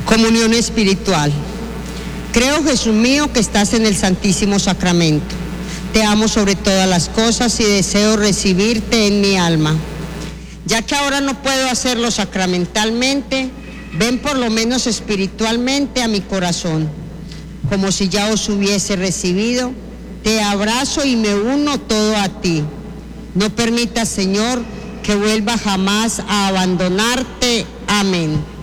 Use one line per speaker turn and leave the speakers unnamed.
Comunión espiritual. Creo, Jesús mío, que estás en el Santísimo Sacramento. Te amo sobre todas las cosas y deseo recibirte en mi alma. Ya que ahora no puedo hacerlo sacramentalmente, ven por lo menos espiritualmente a mi corazón. Como si ya os hubiese recibido, te abrazo y me uno todo a ti. No permitas, Señor, que vuelva jamás a abandonarte. Amén.